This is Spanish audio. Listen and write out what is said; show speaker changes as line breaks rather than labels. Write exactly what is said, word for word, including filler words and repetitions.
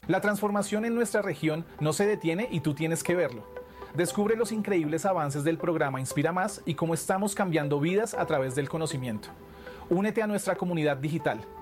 La transformación en nuestra región no se detiene y tú tienes que verlo. Descubre los increíbles avances del programa Inspira Más y cómo estamos cambiando vidas a través del conocimiento. Únete a nuestra comunidad digital.